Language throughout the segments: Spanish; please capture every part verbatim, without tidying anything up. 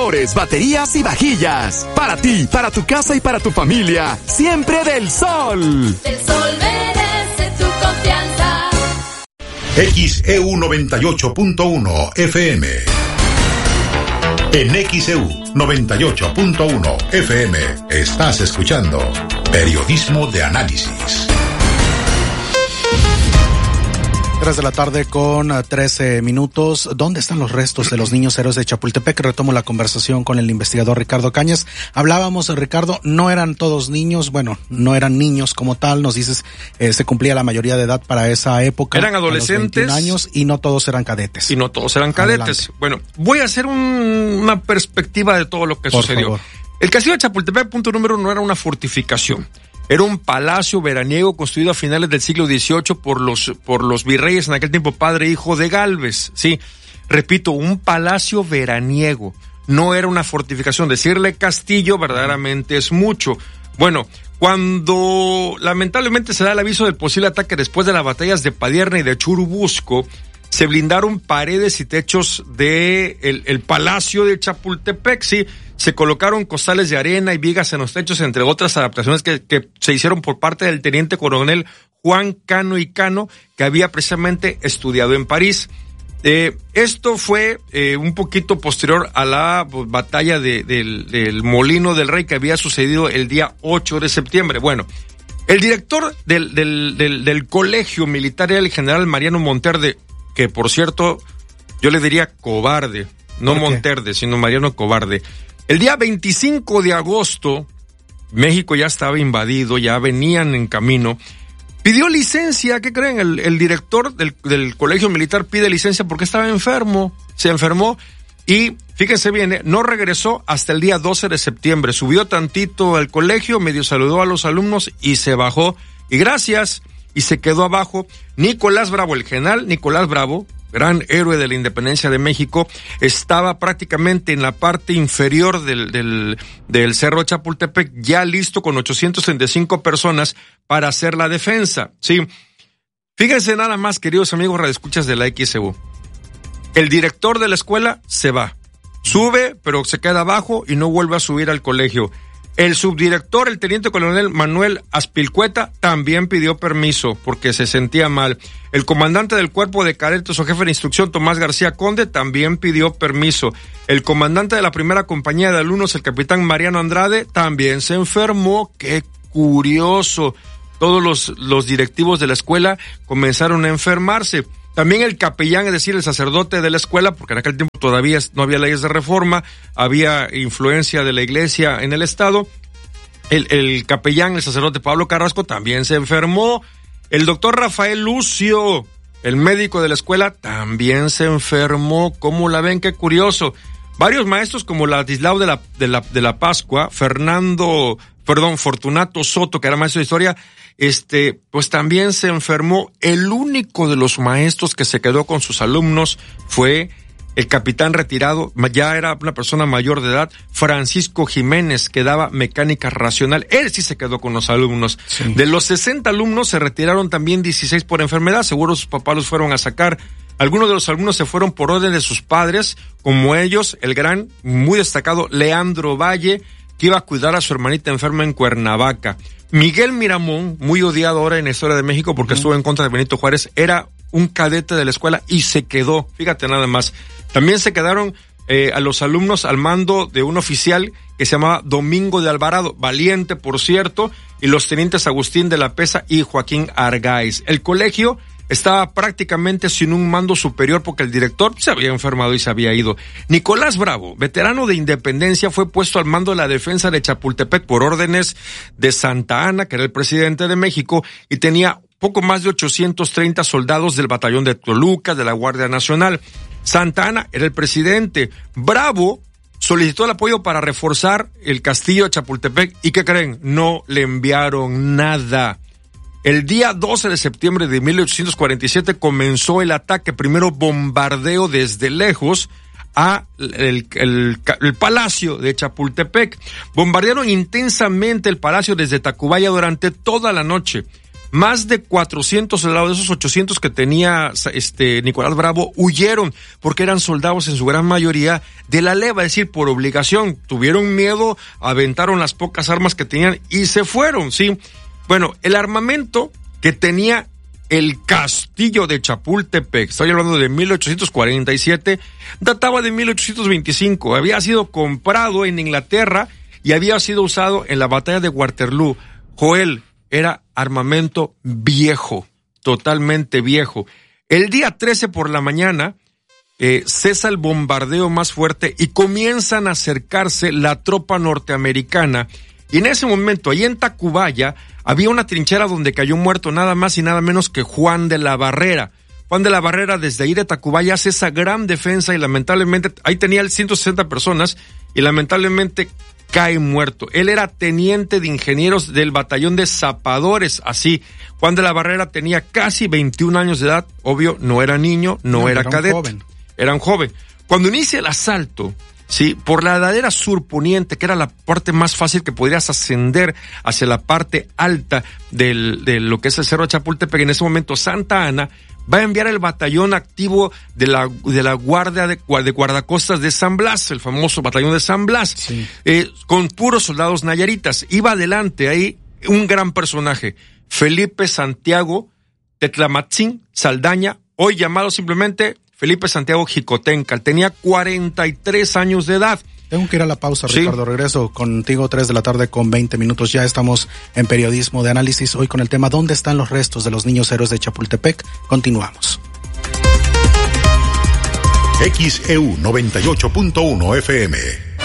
motores, baterías y vajillas. Para ti, para tu casa y para tu familia. Siempre Del Sol. Del Sol merece tu confianza. X E U noventa y ocho punto uno F M. En X E U noventa y ocho punto uno F M estás escuchando Periodismo de Análisis. tres de la tarde con trece minutos. ¿Dónde están los restos de los niños héroes de Chapultepec? Retomo la conversación con el investigador Ricardo Cañas. Hablábamos, Ricardo, no eran todos niños, bueno, no eran niños como tal, nos dices, eh, se cumplía la mayoría de edad para esa época. Eran adolescentes. Años y no todos eran cadetes. Y no todos eran cadetes. Adelante. Bueno, voy a hacer un, una perspectiva de todo lo que Por sucedió. favor. El castillo de Chapultepec, punto número uno, era una fortificación. Era un palacio veraniego construido a finales del siglo dieciocho por los, por los virreyes, en aquel tiempo padre e hijo de Gálvez. Sí, repito, un palacio veraniego. No era una fortificación. Decirle castillo verdaderamente es mucho. Bueno, cuando lamentablemente se da el aviso del posible ataque después de las batallas de Padierna y de Churubusco, se blindaron paredes y techos de el, el palacio de Chapultepec, sí. Se colocaron costales de arena y vigas en los techos, entre otras adaptaciones que, que se hicieron por parte del teniente coronel Juan Cano y Cano, que había precisamente estudiado en París. Eh, esto fue eh, un poquito posterior a la pues, batalla de, del, del Molino del Rey, que había sucedido el día ocho de septiembre. Bueno, el director del, del, del, del colegio militar era el general Mariano Monterde, que por cierto, yo le diría cobarde, no Monterde, sino Mariano Cobarde. El día veinticinco de agosto, México ya estaba invadido, ya venían en camino, pidió licencia. ¿Qué creen? El, el director del, del colegio militar pide licencia porque estaba enfermo, se enfermó y, fíjense bien, ¿eh? no regresó hasta el día doce de septiembre, subió tantito al colegio, medio saludó a los alumnos y se bajó, y gracias, y se quedó abajo. Nicolás Bravo, el general Nicolás Bravo, gran héroe de la independencia de México, estaba prácticamente en la parte inferior del, del, del Cerro Chapultepec, ya listo con ochocientas treinta y cinco personas para hacer la defensa. Sí, fíjense nada más, queridos amigos radioescuchas de la X E U. El director de la escuela se va, sube, pero se queda abajo y no vuelve a subir al colegio. El subdirector, el teniente coronel Manuel Aspilcueta, también pidió permiso porque se sentía mal. El comandante del cuerpo de cadetes o jefe de instrucción, Tomás García Conde, también pidió permiso. El comandante de la primera compañía de alumnos, el capitán Mariano Andrade, también se enfermó. ¡Qué curioso! Todos los, los directivos de la escuela comenzaron a enfermarse. También el capellán, es decir, el sacerdote de la escuela, porque en aquel tiempo todavía no había leyes de reforma, había influencia de la iglesia en el estado. El, el capellán, el sacerdote Pablo Carrasco, también se enfermó. El doctor Rafael Lucio, el médico de la escuela, también se enfermó. ¿Cómo la ven? Qué curioso. Varios maestros como Ladislao de la, de la, de la Pascua, Fernando, perdón, Fortunato Soto, que era maestro de historia, este, pues también se enfermó. El único de los maestros que se quedó con sus alumnos fue el capitán retirado, ya era una persona mayor de edad, Francisco Jiménez, que daba mecánica racional. Él sí se quedó con los alumnos. Sí. De los sesenta alumnos se retiraron también dieciséis por enfermedad, seguro sus papás los fueron a sacar. Algunos de los alumnos se fueron por orden de sus padres, como ellos, el gran, muy destacado Leandro Valle, que iba a cuidar a su hermanita enferma en Cuernavaca. Miguel Miramón, muy odiado ahora en la historia de México porque uh-huh. estuvo en contra de Benito Juárez, era un cadete de la escuela y se quedó, fíjate nada más. También se quedaron eh, a los alumnos al mando de un oficial que se llamaba Domingo de Alvarado, valiente por cierto, y los tenientes Agustín de la Pesa y Joaquín Argáiz. El colegio estaba prácticamente sin un mando superior porque el director se había enfermado y se había ido. Nicolás Bravo, veterano de independencia, fue puesto al mando de la defensa de Chapultepec por órdenes de Santa Anna, que era el presidente de México, y tenía poco más de ochocientos treinta soldados del batallón de Toluca, de la Guardia Nacional. Santa Anna era el presidente. Bravo solicitó el apoyo para reforzar el castillo de Chapultepec y ¿qué creen? No le enviaron nada. El día doce de septiembre de mil ochocientos cuarenta y siete comenzó el ataque, primero bombardeo desde lejos a el, el, el palacio de Chapultepec. Bombardearon intensamente el palacio desde Tacubaya durante toda la noche. más de cuatrocientos soldados, de esos ochocientos que tenía este Nicolás Bravo, huyeron porque eran soldados en su gran mayoría de la leva, es decir, por obligación. Tuvieron miedo, aventaron las pocas armas que tenían y se fueron, ¿sí? Bueno, el armamento que tenía el castillo de Chapultepec, estoy hablando de mil ochocientos cuarenta y siete, databa de mil ochocientos veinticinco, había sido comprado en Inglaterra y había sido usado en la batalla de Waterloo. Joel, era armamento viejo, totalmente viejo. El día trece por la mañana eh, cesa el bombardeo más fuerte y comienzan a acercarse la tropa norteamericana. Y en ese momento, ahí en Tacubaya, había una trinchera donde cayó muerto nada más y nada menos que Juan de la Barrera. Juan de la Barrera desde ahí de Tacubaya hace esa gran defensa y lamentablemente, ahí tenía ciento sesenta personas y lamentablemente cae muerto. Él era teniente de ingenieros del batallón de zapadores, así. Juan de la Barrera tenía casi veintiún años de edad, obvio, no era niño, no, no era, era cadete. Joven. Era un joven. Cuando inicia el asalto, sí, por la ladera surponiente, que era la parte más fácil que podrías ascender hacia la parte alta del, de lo que es el Cerro de Chapultepec, en ese momento Santa Ana va a enviar el batallón activo de la de la guardia de, de guardacostas de San Blas, el famoso batallón de San Blas, sí. eh, con puros soldados nayaritas. Iba adelante ahí un gran personaje, Felipe Santiago Tetlamatzin Saldaña, hoy llamado simplemente Felipe Santiago Jicotencal. Tenía cuarenta y tres años de edad. Tengo que ir a la pausa, Ricardo. Sí. Regreso contigo tres de la tarde con veinte minutos. Ya estamos en Periodismo de Análisis, hoy con el tema ¿dónde están los restos de los niños héroes de Chapultepec? Continuamos. X E U noventa y ocho punto uno F M.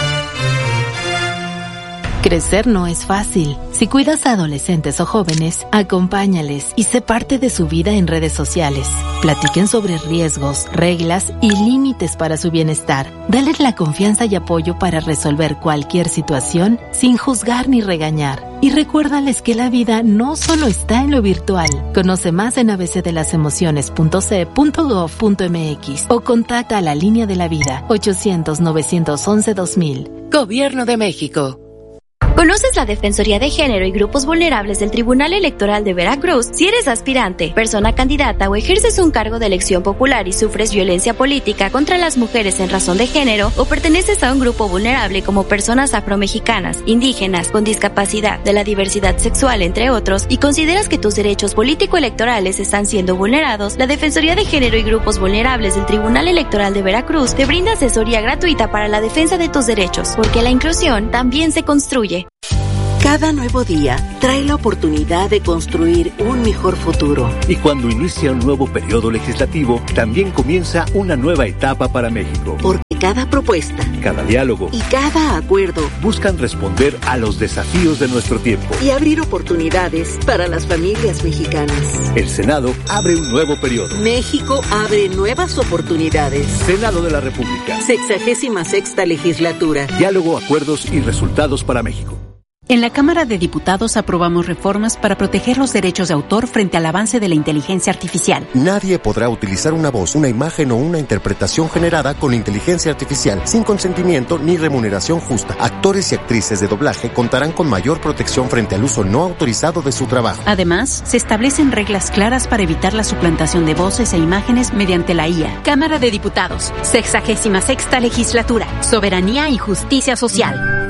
Crecer no es fácil. Si cuidas a adolescentes o jóvenes, acompáñales y sé parte de su vida en redes sociales. Platiquen sobre riesgos, reglas y límites para su bienestar. Dale la confianza y apoyo para resolver cualquier situación sin juzgar ni regañar. Y recuérdales que la vida no solo está en lo virtual. Conoce más en a b c de las emociones punto c e punto gov punto m x o contacta a la Línea de la Vida ochocientos, novecientos once, dos mil. Gobierno de México. ¿Conoces la Defensoría de Género y Grupos Vulnerables del Tribunal Electoral de Veracruz? Si eres aspirante, persona candidata o ejerces un cargo de elección popular y sufres violencia política contra las mujeres en razón de género o perteneces a un grupo vulnerable como personas afromexicanas, indígenas, con discapacidad, de la diversidad sexual, entre otros, y consideras que tus derechos político-electorales están siendo vulnerados, la Defensoría de Género y Grupos Vulnerables del Tribunal Electoral de Veracruz te brinda asesoría gratuita para la defensa de tus derechos, porque la inclusión también se construye. Cada nuevo día trae la oportunidad de construir un mejor futuro. Y cuando inicia un nuevo periodo legislativo, también comienza una nueva etapa para México. Porque cada propuesta, cada diálogo y cada acuerdo buscan responder a los desafíos de nuestro tiempo y abrir oportunidades para las familias mexicanas. El Senado abre un nuevo periodo. México abre nuevas oportunidades. Senado de la República. Sexagésima sexta legislatura. Diálogo, acuerdos y resultados para México. En la Cámara de Diputados aprobamos reformas para proteger los derechos de autor frente al avance de la inteligencia artificial. Nadie podrá utilizar una voz, una imagen o una interpretación generada con inteligencia artificial sin consentimiento ni remuneración justa. Actores y actrices de doblaje contarán con mayor protección frente al uso no autorizado de su trabajo. Además, se establecen reglas claras para evitar la suplantación de voces e imágenes mediante la I A. Cámara de Diputados, sexagésima sexta legislatura, soberanía y justicia social.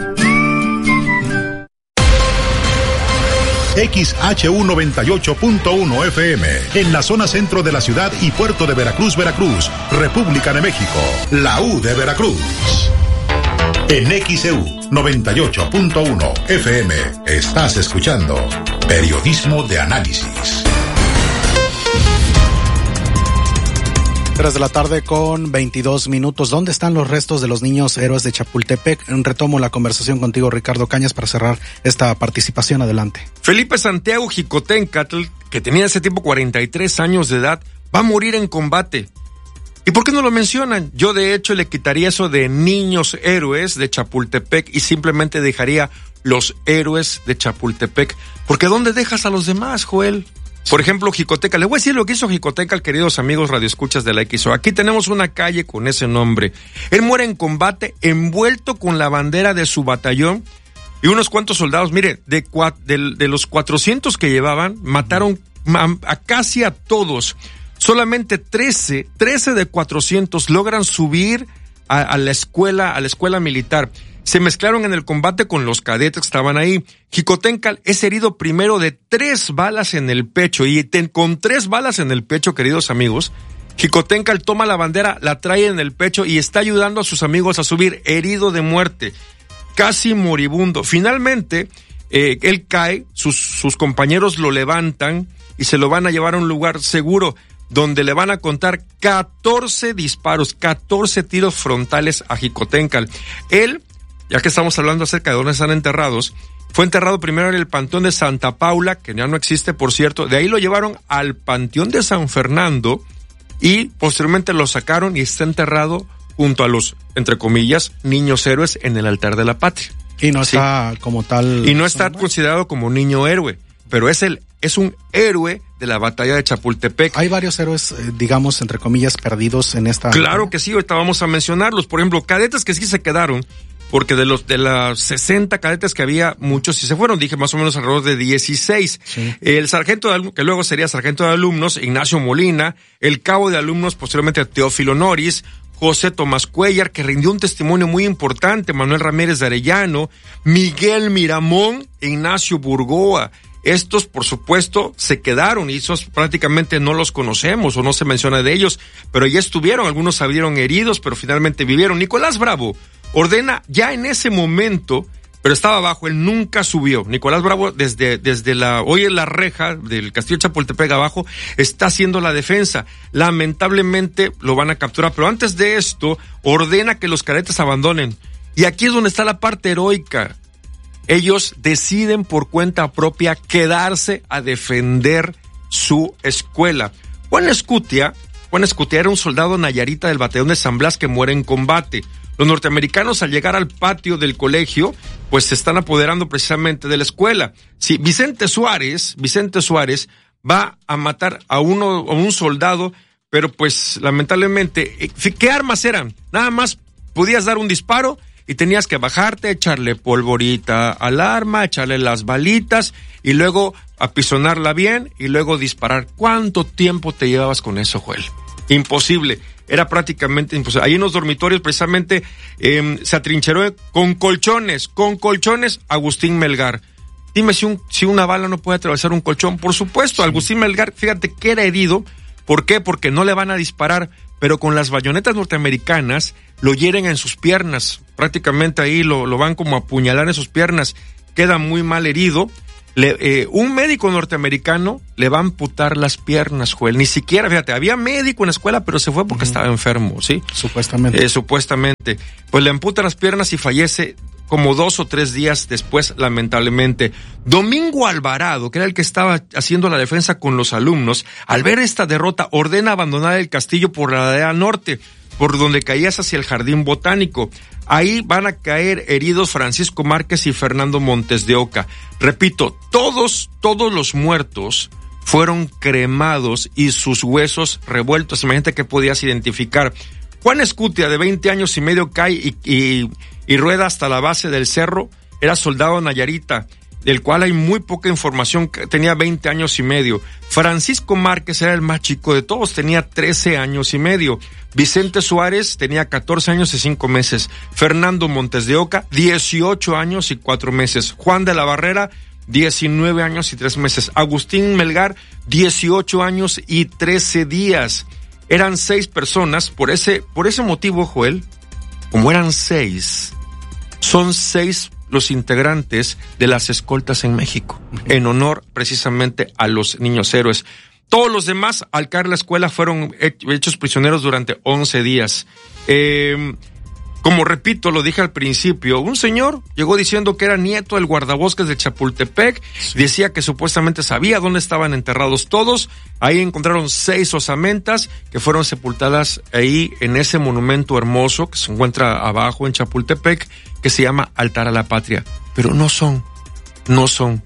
X H U noventa y ocho punto uno F M, en la zona centro de la ciudad y puerto de Veracruz, Veracruz, República de México, la U de Veracruz. En X E U noventa y ocho punto uno F M estás escuchando Periodismo de Análisis. tres de la tarde con veintidós minutos. ¿Dónde están los restos de los niños héroes de Chapultepec? Retomo la conversación contigo, Ricardo Cañas, para cerrar esta participación. Adelante. Felipe Santiago Jicotencatl, que tenía ese tiempo cuarenta y tres años de edad, va a morir en combate. ¿Y por qué no lo mencionan? Yo, de hecho, le quitaría eso de niños héroes de Chapultepec y simplemente dejaría los héroes de Chapultepec. Porque ¿dónde dejas a los demás, Joel? Por ejemplo, Jicoteca. Le voy a decir lo que hizo Jicoteca, queridos amigos radioescuchas de la X O. Aquí tenemos una calle con ese nombre. Él muere en combate, envuelto con la bandera de su batallón y unos cuantos soldados. Mire, de, cua, de, de los cuatrocientos que llevaban, mataron a, a casi a todos. Solamente trece, trece de cuatrocientos logran subir a, a la escuela, a la escuela militar. Se mezclaron en el combate con los cadetes que estaban ahí. Xicoténcatl es herido primero de tres balas en el pecho, y ten, con tres balas en el pecho, queridos amigos, Xicoténcatl toma la bandera, la trae en el pecho y está ayudando a sus amigos a subir, herido de muerte, casi moribundo. Finalmente, eh, él cae, sus, sus compañeros lo levantan y se lo van a llevar a un lugar seguro, donde le van a contar catorce disparos, catorce tiros frontales a Xicoténcatl. Él, ya que estamos hablando acerca de dónde están enterrados, fue enterrado primero en el Panteón de Santa Paula, que ya no existe, por cierto. De ahí lo llevaron al Panteón de San Fernando y posteriormente lo sacaron y está enterrado junto a los, entre comillas, niños héroes en el altar de la patria. Y no está sí. como tal. Y no está considerado como niño héroe, pero es el es un héroe de la batalla de Chapultepec. Hay varios héroes, eh, digamos, entre comillas, perdidos en esta... Claro batalla. Que sí, ahorita vamos a mencionarlos. Por ejemplo, cadetes que sí se quedaron, porque de los de las sesenta cadetes que había, muchos sí se fueron, dije más o menos alrededor de dieciséis. Sí. El sargento, de, que luego sería sargento de alumnos, Ignacio Molina, el cabo de alumnos, posteriormente Teófilo Noris, José Tomás Cuellar, que rindió un testimonio muy importante, Manuel Ramírez de Arellano, Miguel Miramón, Ignacio Burgoa. Estos, por supuesto, se quedaron y esos prácticamente no los conocemos o no se menciona de ellos, pero ya estuvieron, algunos salieron heridos, pero finalmente vivieron. Nicolás Bravo ordena ya en ese momento, pero estaba abajo, él nunca subió. Nicolás Bravo desde, desde la, hoy en la reja del Castillo de Chapultepec abajo, está haciendo la defensa. Lamentablemente lo van a capturar, pero antes de esto, ordena que los cadetes abandonen. Y aquí es donde está la parte heroica. Ellos deciden por cuenta propia quedarse a defender su escuela. Juan Escutia, Juan Escutia era un soldado nayarita del batallón de San Blas que muere en combate. Los norteamericanos, al llegar al patio del colegio, pues se están apoderando precisamente de la escuela. Sí, Vicente Suárez, Vicente Suárez va a matar a uno, a un soldado, pero pues lamentablemente, ¿qué armas eran? Nada más podías dar un disparo y tenías que bajarte, echarle polvorita al arma, echarle las balitas y luego apisonarla bien y luego disparar. ¿Cuánto tiempo te llevabas con eso, Joel? Imposible, era prácticamente imposible. Ahí en los dormitorios precisamente eh, se atrincheró con colchones, con colchones Agustín Melgar. Dime si, un, si una bala no puede atravesar un colchón. Por supuesto, Agustín Melgar, fíjate que era herido. ¿Por qué? Porque no le van a disparar, pero con las bayonetas norteamericanas lo hieren en sus piernas. Prácticamente ahí lo, lo van como a apuñalar en sus piernas. Queda muy mal herido. Le, eh, un médico norteamericano le va a amputar las piernas, Joel. Ni siquiera, fíjate, había médico en la escuela, pero se fue porque uh-huh. estaba enfermo, ¿sí? Supuestamente. Eh, supuestamente. Pues le amputan las piernas y fallece como dos o tres días después, lamentablemente. Domingo Alvarado, que era el que estaba haciendo la defensa con los alumnos, al ver esta derrota, ordena abandonar el castillo por la ladera norte, por donde caías hacia el Jardín Botánico. Ahí van a caer heridos Francisco Márquez y Fernando Montes de Oca. Repito, todos, todos los muertos fueron cremados y sus huesos revueltos. Imagínate que podías identificar. Juan Escutia, de veinte años y medio, cae y, y, y rueda hasta la base del cerro. Era soldado nayarita, del cual hay muy poca información. Tenía veinte años y medio. Francisco Márquez era el más chico de todos, tenía trece años y medio. Vicente Suárez tenía catorce años y cinco meses. Fernando Montes de Oca, dieciocho años y cuatro meses. Juan de la Barrera, diecinueve años y tres meses. Agustín Melgar, dieciocho años y trece días. Eran seis personas. Por ese, por ese motivo, Joel, como eran seis, son seis los integrantes de las escoltas en México, en honor precisamente a los niños héroes. Todos los demás, al caer la escuela, fueron hechos prisioneros durante once días. Eh, como repito, lo dije al principio, un señor llegó diciendo que era nieto del guardabosques de Chapultepec, sí. Decía que supuestamente sabía dónde estaban enterrados todos. Ahí encontraron seis osamentas que fueron sepultadas ahí en ese monumento hermoso que se encuentra abajo en Chapultepec, que se llama Altar a la Patria. Pero no son, no son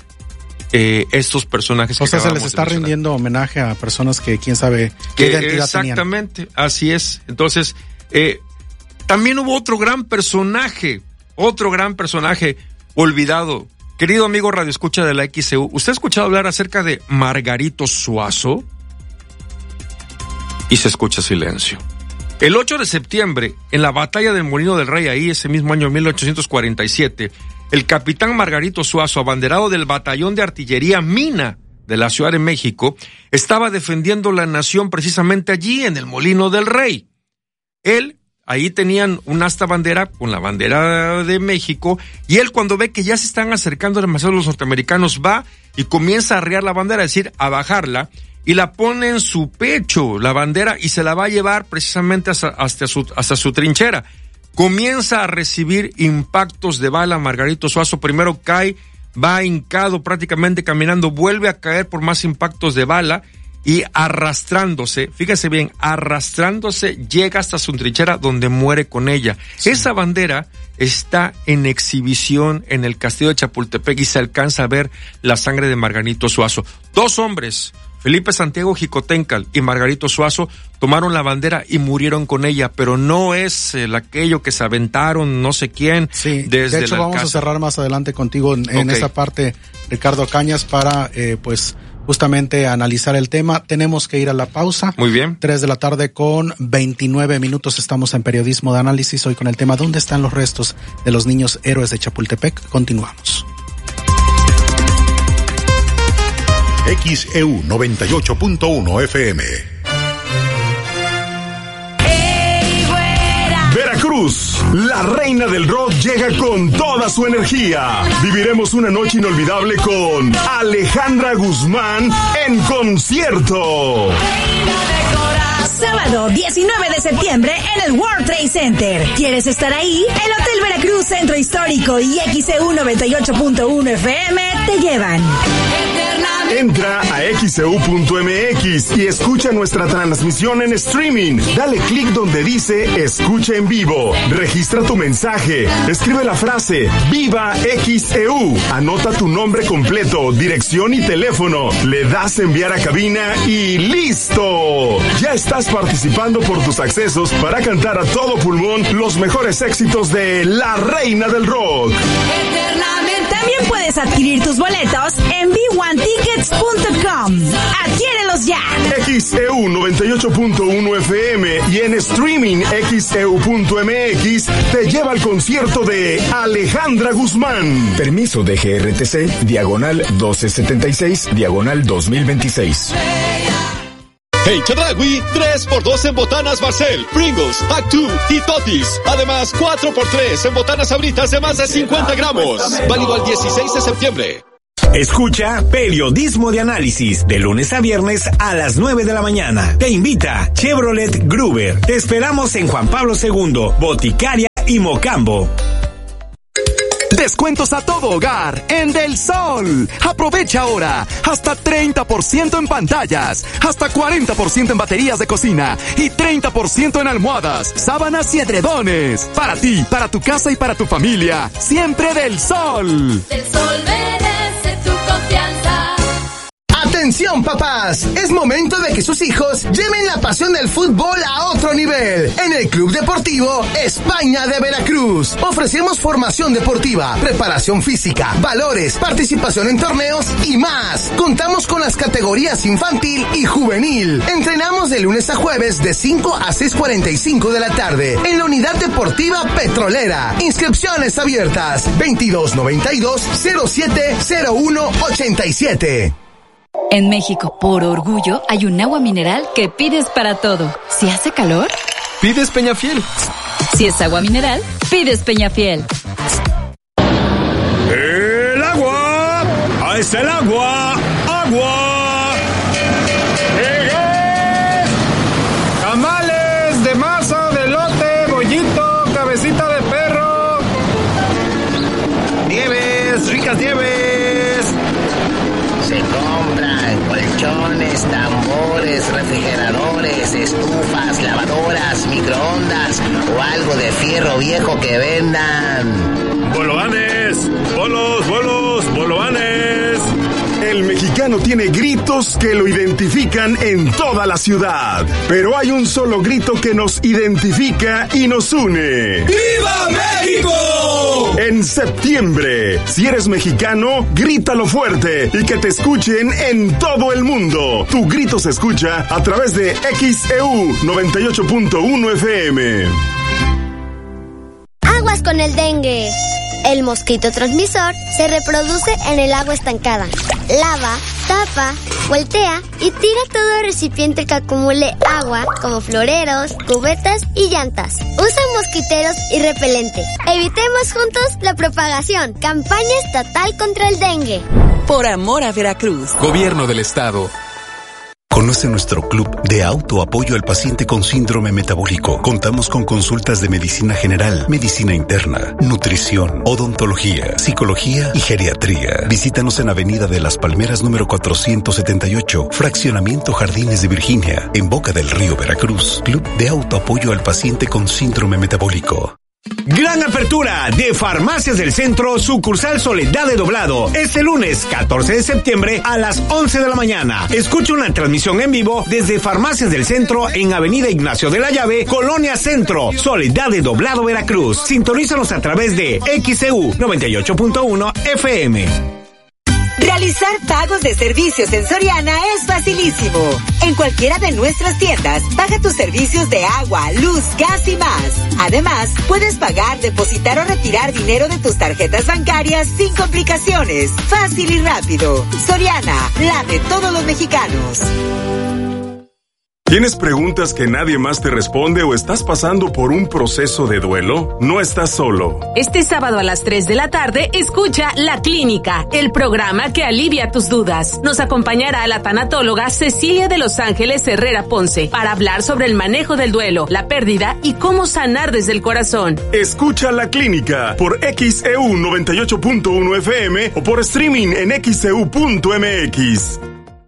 eh, estos personajes. O sea, se les está rindiendo homenaje a personas que quién sabe qué que identidad exactamente, tenían. Así es. Entonces, eh, también hubo otro gran personaje, otro gran personaje olvidado, querido amigo radioescucha de la X C U, ¿usted ha escuchado hablar acerca de Margarito Suazo? Y se escucha silencio. El ocho de septiembre, en la batalla del Molino del Rey, ahí ese mismo año mil ochocientos cuarenta y siete, el capitán Margarito Suazo, abanderado del batallón de artillería Mina de la Ciudad de México, estaba defendiendo la nación precisamente allí, en el Molino del Rey. Él, ahí tenían un asta bandera con la bandera de México, y él, cuando ve que ya se están acercando demasiado los norteamericanos, va y comienza a arriar la bandera, es decir, a bajarla, y la pone en su pecho, la bandera, y se la va a llevar precisamente hasta, hasta, su, hasta su trinchera. Comienza a recibir impactos de bala Margarito Suazo, primero cae, va hincado prácticamente caminando, vuelve a caer por más impactos de bala, y arrastrándose, fíjese bien, arrastrándose, llega hasta su trinchera donde muere con ella. Sí. Esa bandera está en exhibición en el castillo de Chapultepec y se alcanza a ver la sangre de Margarito Suazo. Dos hombres, Felipe Santiago Jicotencal y Margarito Suazo, tomaron la bandera y murieron con ella, pero no es el aquello que se aventaron no sé quién. Sí, desde de hecho vamos a cerrar más adelante contigo en, en okay. esa parte, Ricardo Cañas, para eh, pues justamente analizar el tema. Tenemos que ir a la pausa. Muy bien. Tres de la tarde con veintinueve minutos. Estamos en Periodismo de Análisis hoy con el tema ¿dónde están los restos de los niños héroes de Chapultepec? Continuamos. X E U noventa y ocho punto uno F M. Veracruz, la reina del rock, llega con toda su energía. Viviremos una noche inolvidable con Alejandra Guzmán en concierto. Sábado diecinueve de septiembre en el World Trade Center. ¿Quieres estar ahí? El Hotel Veracruz Centro Histórico y X E U noventa y ocho punto uno F M te llevan. Entra a X E U punto M X y escucha nuestra transmisión en streaming. Dale clic donde dice Escucha en vivo. Registra tu mensaje. Escribe la frase Viva X E U. Anota tu nombre completo, dirección y teléfono. Le das enviar a cabina y ¡listo! Ya estás participando por tus accesos para cantar a todo pulmón los mejores éxitos de la reina del rock. También puedes adquirir tus boletos en B uno tickets punto com. ¡Adquiérelos ya! X E U noventa y ocho punto uno F M y en streaming X E U punto M X te lleva al concierto de Alejandra Guzmán. Permiso de G R T C, diagonal doce setenta y seis, diagonal dos mil veintiséis. En Chedraui, tres por dos en botanas Barcel, Pringles, Pack-Two y Totis. Además, cuatro por tres en botanas Sabritas de más de cincuenta gramos. Válido al dieciséis de septiembre. Escucha Periodismo de Análisis de lunes a viernes a las nueve de la mañana. Te invita Chevrolet Gruber. Te esperamos en Juan Pablo segundo, Boticaria y Mocambo. Descuentos a todo hogar en Del Sol. Aprovecha ahora hasta treinta por ciento en pantallas, hasta cuarenta por ciento en baterías de cocina y treinta por ciento en almohadas, sábanas y edredones. Para ti, para tu casa y para tu familia, siempre Del Sol. Del Sol merece tu confianza. Atención papás, es momento de que sus hijos lleven la pasión del fútbol a otro nivel. En el Club Deportivo España de Veracruz ofrecemos formación deportiva, preparación física, valores, participación en torneos y más. Contamos con las categorías infantil y juvenil. Entrenamos de lunes a jueves de cinco a seis cuarenta y cinco de la tarde en la Unidad Deportiva Petrolera. Inscripciones abiertas veintidós noventa y dos cero siete cero uno ochenta y siete. En México, por orgullo, hay un agua mineral que pides para todo. Si hace calor, pides Peñafiel. Si es agua mineral, pides Peñafiel. ¡El agua! ¡Ahí está el agua! ¡Agua! ¡Llegué! Tamales de masa, de elote, bollito, cabecita de perro. Nieves, ricas nieves. Se compran colchones, tambores, refrigeradores, estufas, lavadoras, microondas o algo de fierro viejo que vendan. ¡Bolovanes! ¡Bolos, bolos, bolovanes! El mexicano tiene gritos que lo identifican en toda la ciudad. Pero hay un solo grito que nos identifica y nos une. ¡Viva México! En septiembre, si eres mexicano, grítalo fuerte y que te escuchen en todo el mundo. Tu grito se escucha a través de X E U noventa y ocho punto uno F M. Aguas con el dengue. El mosquito transmisor se reproduce en el agua estancada. Lava, tapa, voltea y tira todo recipiente que acumule agua, como floreros, cubetas y llantas. Usa mosquiteros y repelente. Evitemos juntos la propagación. Campaña estatal contra el dengue. Por amor a Veracruz. Gobierno del Estado. Conoce nuestro club de autoapoyo al paciente con síndrome metabólico. Contamos con consultas de medicina general, medicina interna, nutrición, odontología, psicología y geriatría. Visítanos en Avenida de las Palmeras número cuatrocientos setenta y ocho, Fraccionamiento Jardines de Virginia, en Boca del Río, Veracruz. Club de autoapoyo al paciente con síndrome metabólico. Gran apertura de Farmacias del Centro, sucursal Soledad de Doblado, este lunes catorce de septiembre a las once de la mañana. Escucha una transmisión en vivo desde Farmacias del Centro en Avenida Ignacio de la Llave, Colonia Centro, Soledad de Doblado, Veracruz. Sintonízanos a través de X E U noventa y ocho punto uno F M. Realizar pagos de servicios en Soriana es facilísimo. En cualquiera de nuestras tiendas, paga tus servicios de agua, luz, gas y más. Además, puedes pagar, depositar o retirar dinero de tus tarjetas bancarias sin complicaciones. Fácil y rápido. Soriana, la de todos los mexicanos. ¿Tienes preguntas que nadie más te responde o estás pasando por un proceso de duelo? No estás solo. Este sábado a las tres de la tarde, escucha La Clínica, el programa que alivia tus dudas. Nos acompañará la tanatóloga Cecilia de Los Ángeles Herrera Ponce para hablar sobre el manejo del duelo, la pérdida y cómo sanar desde el corazón. Escucha La Clínica por X E U noventa y ocho punto uno F M o por streaming en X E U punto M X.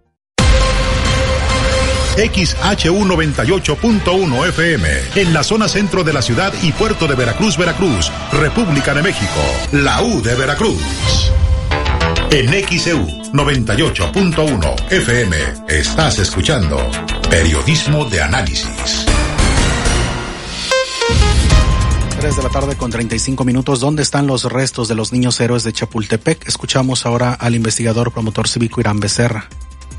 X H U noventa y ocho punto uno F M, en la zona centro de la ciudad y puerto de Veracruz, Veracruz, República de México, la U de Veracruz. En X E U noventa y ocho punto uno F M estás escuchando Periodismo de Análisis. tres de la tarde con treinta y cinco minutos. ¿Dónde están los restos de los niños héroes de Chapultepec? Escuchamos ahora al investigador promotor cívico Irán Becerra.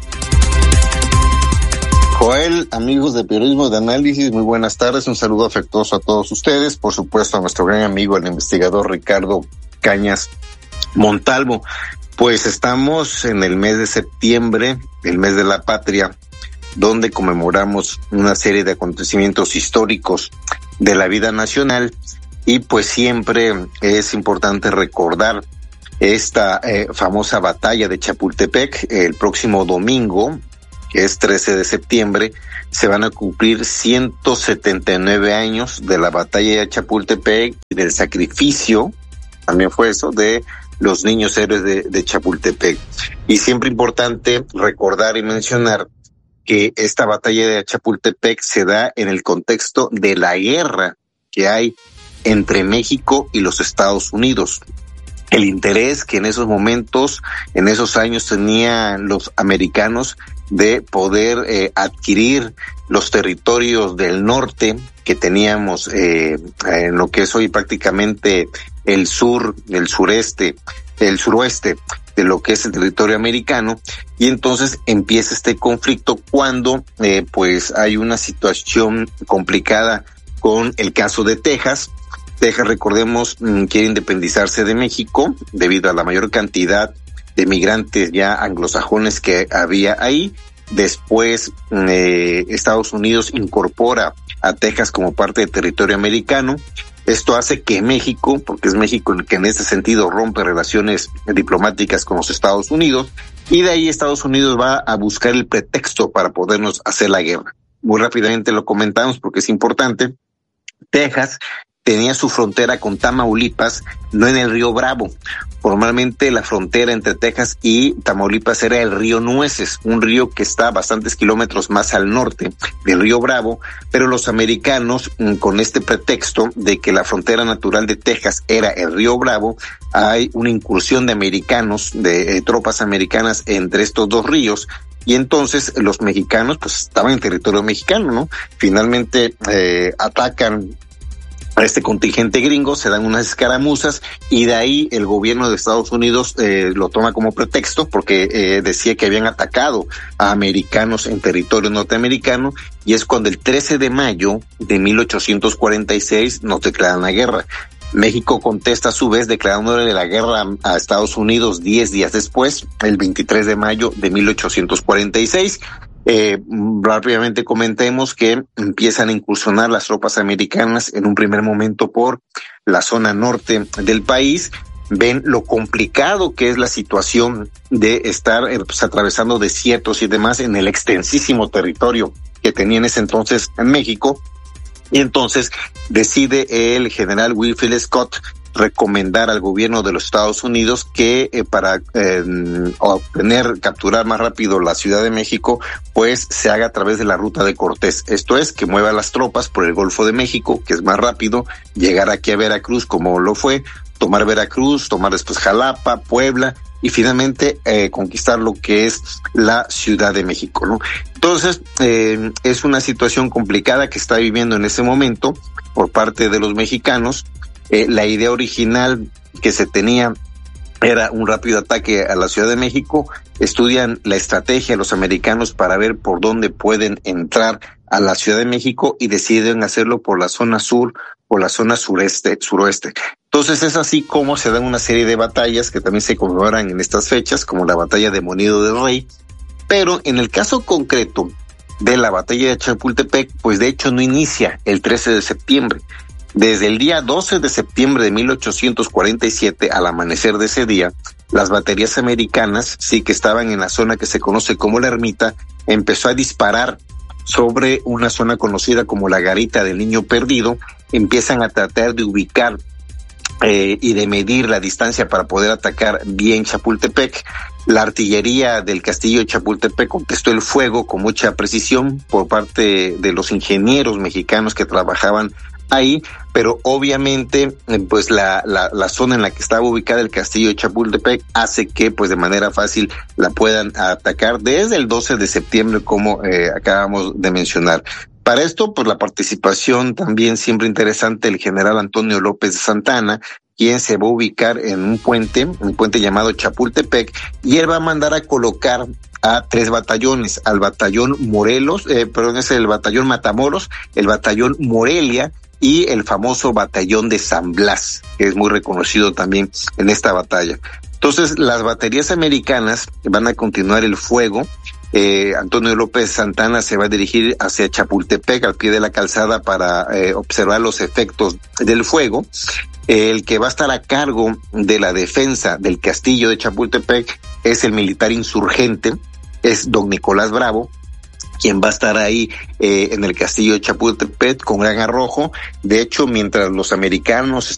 Joel, amigos de Periodismo de Análisis, muy buenas tardes, un saludo afectuoso a todos ustedes, por supuesto a nuestro gran amigo, el investigador Ricardo Cañas Montalvo. Pues estamos en el mes de septiembre, el mes de la patria, donde conmemoramos una serie de acontecimientos históricos de la vida nacional y pues siempre es importante recordar esta eh, famosa batalla de Chapultepec. El próximo domingo, que es trece de septiembre, se van a cumplir ciento setenta y nueve años de la batalla de Chapultepec y del sacrificio, también fue eso, de los niños héroes de, de Chapultepec. Y siempre importante recordar y mencionar que esta batalla de Chapultepec se da en el contexto de la guerra que hay entre México y los Estados Unidos. El interés que en esos momentos, en esos años tenían los americanos de poder eh, adquirir los territorios del norte que teníamos eh, en lo que es hoy prácticamente el sur, el sureste, el suroeste de lo que es el territorio americano, y entonces empieza este conflicto cuando eh, pues hay una situación complicada con el caso de Texas. Texas, recordemos, quiere independizarse de México debido a la mayor cantidad de migrantes ya anglosajones que había ahí. Después, eh, Estados Unidos incorpora a Texas como parte del territorio americano. Esto hace que México, porque es México el que en ese sentido rompe relaciones diplomáticas con los Estados Unidos, y de ahí Estados Unidos va a buscar el pretexto para podernos hacer la guerra. Muy rápidamente lo comentamos porque es importante. Texas tenía su frontera con Tamaulipas, no en el río Bravo. Formalmente la frontera entre Texas y Tamaulipas era el río Nueces, un río que está bastantes kilómetros más al norte del río Bravo, pero los americanos, con este pretexto de que la frontera natural de Texas era el río Bravo, hay una incursión de americanos, de eh, tropas americanas entre estos dos ríos, y entonces los mexicanos pues estaban en territorio mexicano, ¿no? Finalmente eh, atacan a este contingente gringo, se dan unas escaramuzas y de ahí el gobierno de Estados Unidos eh, lo toma como pretexto porque eh, decía que habían atacado a americanos en territorio norteamericano, y es cuando el trece de mayo de mil ochocientos cuarenta y seis nos declaran la guerra. México contesta a su vez declarándole la guerra a Estados Unidos diez días después, el veintitrés de mayo de mil ochocientos cuarenta y seis. Eh, rápidamente comentemos que empiezan a incursionar las tropas americanas en un primer momento por la zona norte del país. Ven lo complicado que es la situación de estar eh, pues, atravesando desiertos y demás en el extensísimo territorio que tenía en ese entonces en México. Y entonces decide el general Winfield Scott recomendar al gobierno de los Estados Unidos que eh, para eh, obtener, capturar más rápido la Ciudad de México, pues se haga a través de la ruta de Cortés. Esto es, que mueva las tropas por el Golfo de México, que es más rápido, llegar aquí a Veracruz como lo fue, tomar Veracruz, tomar después Jalapa, Puebla, y finalmente eh, conquistar lo que es la Ciudad de México, ¿no? Entonces, eh, es una situación complicada que está viviendo en ese momento por parte de los mexicanos. Eh, la idea original que se tenía era un rápido ataque a la Ciudad de México. Estudian la estrategia de los americanos para ver por dónde pueden entrar a la Ciudad de México y deciden hacerlo por la zona sur o la zona sureste, suroeste. Entonces es así como se dan una serie de batallas que también se conmemoran en estas fechas, como la batalla de Monido del Rey. Pero en el caso concreto de la batalla de Chapultepec, pues de hecho no inicia el trece de septiembre. Desde el día doce de septiembre de mil ochocientos cuarenta y siete, al amanecer de ese día, las baterías americanas, sí que estaban en la zona que se conoce como la Ermita, empezó a disparar sobre una zona conocida como la Garita del Niño Perdido. Empiezan a tratar de ubicar eh, y de medir la distancia para poder atacar bien Chapultepec. La artillería del castillo de Chapultepec contestó el fuego con mucha precisión por parte de los ingenieros mexicanos que trabajaban ahí, pero obviamente pues la, la, la zona en la que estaba ubicada el castillo de Chapultepec hace que pues de manera fácil la puedan atacar desde el doce de septiembre, como eh, acabamos de mencionar. Para esto, pues la participación también siempre interesante del general Antonio López de Santana, quien se va a ubicar en un puente, un puente llamado Chapultepec, y él va a mandar a colocar a tres batallones, al batallón Morelos, eh, perdón, es el batallón Matamoros, el batallón Morelia y el famoso batallón de San Blas, que es muy reconocido también en esta batalla. Entonces, las baterías americanas van a continuar el fuego. Eh, Antonio López Santana se va a dirigir hacia Chapultepec al pie de la calzada para eh, observar los efectos del fuego. El que va a estar a cargo de la defensa del castillo de Chapultepec es el militar insurgente, es don Nicolás Bravo, quien va a estar ahí eh, en el castillo de Chapultepec con gran arrojo. De hecho, mientras los americanos